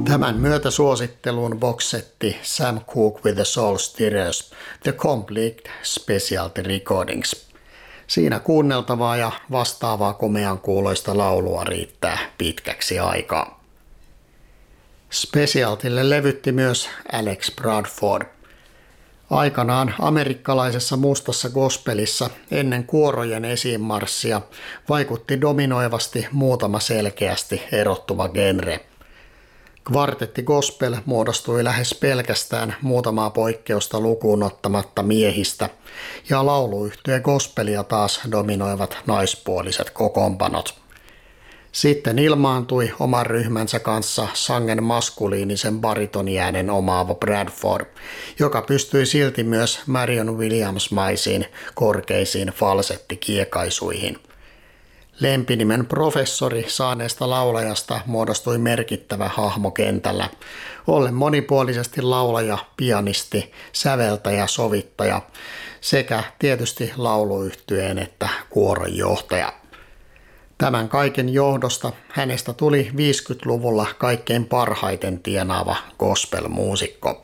Tämän myötä suositteluun boxsetti Sam Cooke with the Soul Stirrers, The Complete Specialty Recordings. Siinä kuunneltavaa ja vastaavaa komean kuuloista laulua riittää pitkäksi aikaa. Specialtylle levytti myös Alex Bradford. Aikanaan amerikkalaisessa mustassa gospelissa ennen kuorojen esiinmarssia vaikutti dominoivasti muutama selkeästi erottuva genre. Kvartetti gospel muodostui lähes pelkästään muutamaa poikkeusta lukuun ottamatta miehistä, ja lauluyhtye gospelia taas dominoivat naispuoliset kokoonpanot. Sitten ilmaantui oman ryhmänsä kanssa sangen maskuliinisen baritoniäänen omaava Bradford, joka pystyi silti myös Marion Williams-maisiin korkeisiin falsettikiekaisuihin. Lempinimen professori saaneesta laulajasta muodostui merkittävä hahmo kentällä, ollen monipuolisesti laulaja, pianisti, säveltäjä, sovittaja sekä tietysti lauluyhtyeen että kuoron johtaja. Tämän kaiken johdosta hänestä tuli 50-luvulla kaikkein parhaiten tienaava gospel-muusikko.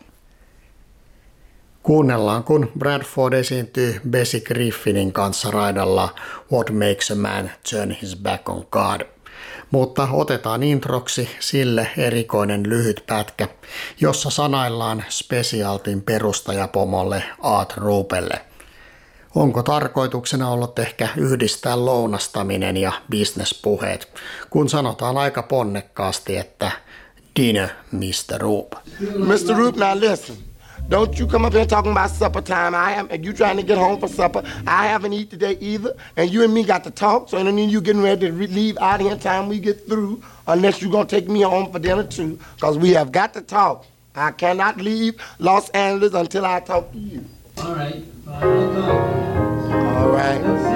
Kuunnellaan, kun Bradford esiintyy Bessie Griffinin kanssa raidalla What Makes a Man Turn His Back on God. Mutta otetaan introksi sille erikoinen lyhyt pätkä, jossa sanaillaan Specialtyn perustajapomolle Art Rupelle. Onko tarkoituksena ollut ehkä yhdistää lounastaminen ja bisnespuheet, kun sanotaan aika ponnekkaasti, että dinner, Mr. Roop. Mr. Roop, now listen. Don't you come up here talking about supper time. And you trying to get home for supper. I haven't eaten today either. And you and me got to talk. So then you getting ready to leave out here time we get through. Unless you're going to take me home for dinner too. Because we have got to talk. I cannot leave Los Angeles until I talk to you. All right. I'll go. All right.